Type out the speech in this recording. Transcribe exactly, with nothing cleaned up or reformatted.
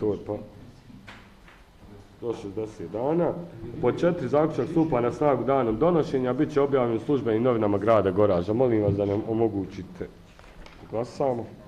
to, pa do šezdeset dana. Po četiri, zaključak stupa na snagu danom donošenja, bit će objavljen u službenim novinama grada Goraža. Molim vas da nam omogućite. Glasamo.